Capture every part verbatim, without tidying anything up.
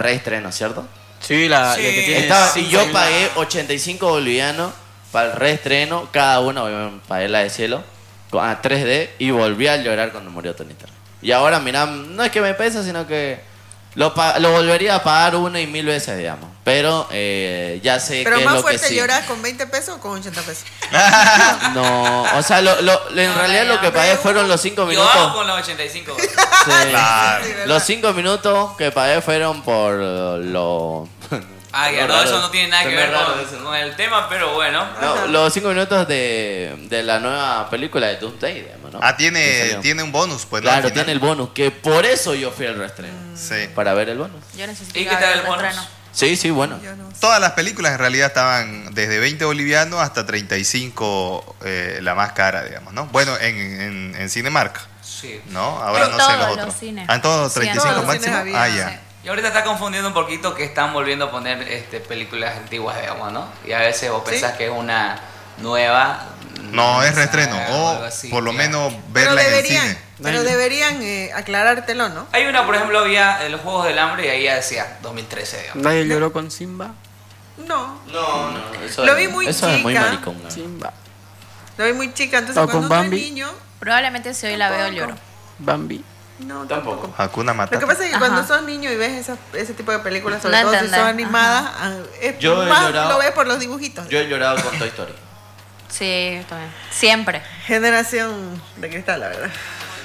reestreno, ¿cierto? Sí, la, Sí. la que tiene. Estaba, sí, y yo sí, pagué ochenta y cinco bolivianos para el reestreno, cada uno, obviamente, pagué la de cielo, a tres D, y volví a llorar cuando murió Tony Stark. Y ahora, mirá, no es que me pesa, sino que lo, pa- lo volvería a pagar una y mil veces, digamos. Pero eh, ya sé Pero qué es más lo que fuerte sí. llorar con veinte pesos o con ochenta pesos. No, o sea, lo, lo- en No, realidad no, lo que pagué fueron los cinco Yo minutos. hago con los ochenta y cinco. Sí. Sí, ¿verdad? Los cinco minutos que pagué fueron por lo... Ah, ya, no, eso no tiene nada que Se me ver raro con, eso, ¿no? con el tema, pero bueno. No, los cinco minutos de, de la nueva película de Doomsday, digamos, ¿no? Ah, Que tiene, salió. tiene un bonus, pues. ¿no? Claro, Al final. tiene el bonus, que por eso yo fui al reestreno. Sí. Para ver el bonus. Yo necesito ¿Y ir qué a tal ver el bonus? reestreno. Sí, sí, bueno. Yo no sé. Todas las películas en realidad estaban desde veinte bolivianos hasta treinta y cinco, eh, la más cara, digamos, ¿no? Bueno, en, en, en Cinemark, Sí. ¿no? Ahora En no sé todos los los otros. cines. Ah, en todos Sí, en treinta y cinco todos los cines máximo. había, Ah, ya. sí. Y ahorita está confundiendo un poquito que están volviendo a poner este, películas antiguas, digamos, ¿no? Y a veces vos ¿Sí? pensás que es una nueva. No, es reestreno. o O algo así, por lo claro. menos Pero verla en el deberían, cine. pero deberían eh, aclarártelo, ¿no? Hay una, por ejemplo, había eh, los Juegos del Hambre y ahí ya decía dos mil trece, digamos. Nadie lloró con Simba. No, No, no, eso, Lo es- vi muy eso es muy chica. maricón. ¿no? Simba. lo vi muy chica, entonces ¿O con cuando uno es Bambi? niño, Probablemente si hoy la veo lloro. Bambi. no, Tampoco. tampoco. Hakuna Lo Matata. que pasa es que Ajá. cuando sos niño y ves esa- ese tipo de películas, sobre No todo si entendés, son animadas, ah, es Yo he más llorado- lo ves por los dibujitos. Yo he llorado con Toy Story. Sí, también. Siempre. Generación de cristal, la verdad.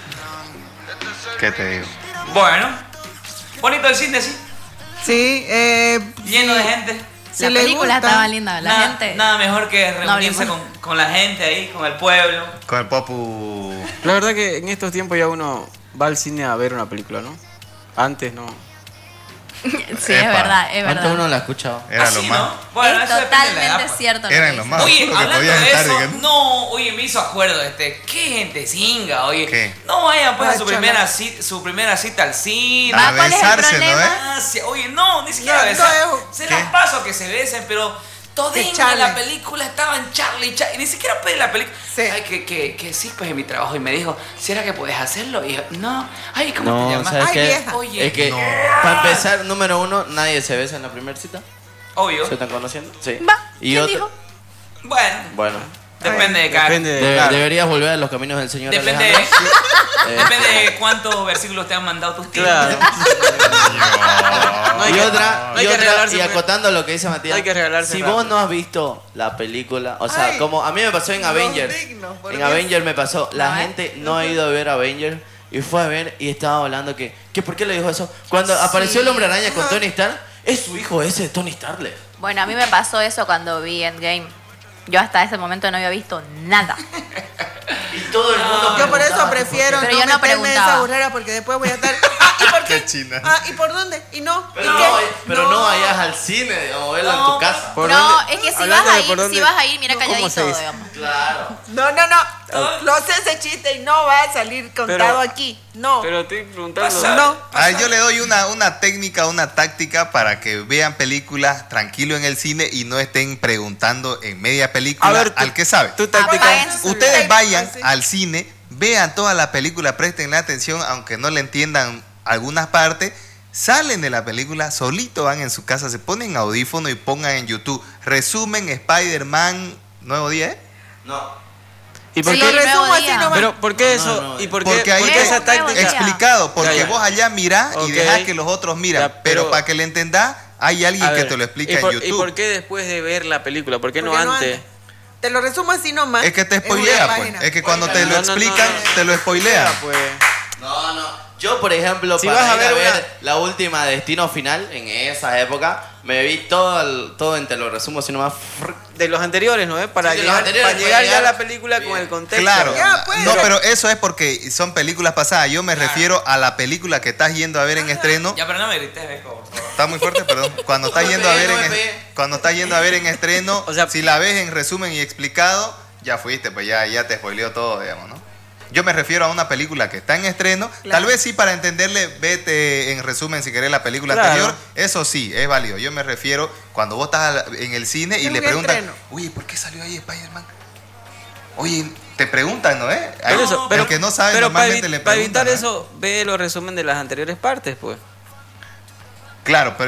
¿Qué te digo? Bueno, bonito el cine, sí. Sí, eh, Lleno sí, de gente. si la le película gusta. estaba linda. La nada, gente. nada mejor que reunirse No, con, con la gente ahí, con el pueblo. Con el Popu. La verdad que en estos tiempos ya uno va al cine a ver una película, ¿no? Antes no. Sí, es Epa. verdad, es Antes verdad. uno la escuchaba. Era Así, lo más. ¿no? Bueno, es eso depende de la edad, totalmente pues. cierto. lo que Eran los dices. más. Oye, oscuro que hablando podían de estar, eso, digamos. no, oye, me hizo acuerdo, este, qué gente singa, oye. ¿Qué? No vayan pues a Ah, su chola. primera cita, su primera cita al cine. A ¿cuál es el besarse, ¿no? problema? ¿Eh? Ah, sí, oye, no, ni siquiera No, besar. no, Se ¿qué? las paso que se besen, pero toda Que en charlen. la película estaban Charlie, Charlie, y ni siquiera pedí la película. Sí. Ay, que, que, que sí, pues en mi trabajo. Y me dijo, ¿si era que puedes hacerlo? Y yo, no, ay, ¿cómo No, te llamas? ¿sabes Ay, qué? vieja. Oye, Es que, No. para empezar, número uno, nadie se besa en la primera cita. obvio. ¿Se están conociendo? Sí. Va, Y ¿quién otro- dijo? Bueno, Bueno, depende de cada. Depende de. de- claro. deberías volver a los caminos del Señor Depende, Alejandro. Eh, depende de cuántos versículos te han mandado tus tíos. Claro. No hay y que- otra, no hay y, que otra regalarse, y pues. acotando lo que dice Matías, No hay que regalarse si rápido. vos no has visto la película, o sea, Ay, como a mí me pasó en los Avengers, dignos, por en Dios. Avengers me pasó, la No, ¿eh? gente no ha ido a ver Avengers y fue a ver y estaba hablando que, que ¿por qué le dijo eso? Cuando apareció el Hombre Araña con Tony Stark, es su hijo ese de Tony Stark. le- Bueno, a mí me pasó eso cuando vi Endgame. Yo hasta ese momento no había visto nada. Y todo el mundo Yo por eso preguntaba, prefiero Pero no yo no meterme en preguntaba. esa burrera porque después voy a estar. Ah, ¿y por qué? Qué china. Ah, ¿y por dónde? ¿Y no? Pero, ¿Y no, qué? vay- pero no. vayas al cine, digamos, verla en No, tu casa. ¿Por no, dónde? es que si Hablando vas a de ir, por dónde- si vas a ir, mira ¿Cómo se calladito, dice? digamos. Claro. No, no, no. Lo sé ese chiste y no va a salir contado Pero- aquí. No. Pero estoy preguntando. Pasa. No. A ver, yo le doy una, una técnica, una táctica para que vean películas tranquilo en el cine y no estén preguntando en media película A ver, tú- al que sabe. Tu táctica. Apaguen su Ustedes celular. vayan Ah, sí. al cine, vean toda la película, presten la atención, aunque no le entiendan algunas partes, salen de la película, solito van en su casa, se ponen audífono y pongan en YouTube, resumen Spider-Man, nuevo día, ¿eh? No. ¿Y por Sí, Lo qué? nuevo resumo así día. nomás. Pero ¿por qué No, eso? no, no. ¿Y por qué, Porque ahí por qué está esa táctica? explicado, porque Ya, ya. vos allá mirás Ok. y dejás que los otros miran, Ya, pero, pero- para que le entendás, hay alguien A que ver, te lo explica ¿y por, en ¿Y YouTube. por qué después de ver la película? ¿Por qué no ¿Por qué no antes? antes? Te lo resumo así nomás. Es que te en una spoilea, pues. página. Es que cuando Oiga, te lo no, no, no, explican, no. te lo spoilean. Pues. No, no. Yo, por ejemplo, Si para vas a ir a ver ver una- la última Destino Final, en esa época, me vi todo, el- todo en te lo resumo, sino más... De los anteriores, ¿no? ¿Eh? Para Sí, de los llegar, anteriores, para llegar para ya a llegar- la película con Bien. el contexto. Claro. Ya, pues. No, pero eso es porque son películas pasadas. Yo me refiero a la película que estás yendo a ver en estreno. Ya, pero no me grites, Beco, por favor. Está muy fuerte, perdón. Cuando estás No me yendo a pegué, ver no en me es- pegué. cuando estás yendo a ver en estreno, O sea- si la ves en resumen y explicado, ya fuiste, pues ya, ya te spoileó todo, digamos, ¿no? Yo me refiero a una película que está en estreno. Claro. Tal vez sí para entenderle, vete en resumen si querés la película Claro. anterior. Eso sí, es válido. Yo me refiero cuando vos estás en el cine y Es le un preguntan, estreno. oye, ¿por qué salió ahí Spider-Man? Oye, te preguntan, ¿no? ¿Eh? Pero Hay- eso, el pero, que no sabe pero para, normalmente evi- le para preguntan. evitar ¿no? eso, ve los resumen de las anteriores partes, pues. Claro, pero